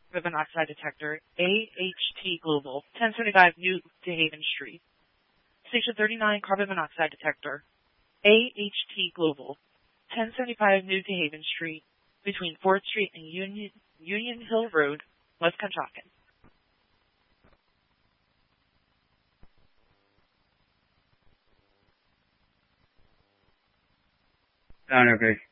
carbon monoxide detector, AHT Global, 1075 New DeHaven Street. Station 39 carbon monoxide detector, AHT Global, 1075 New DeHaven Street, between 4th Street and Union Hill Road, West Conshohocken. Okay.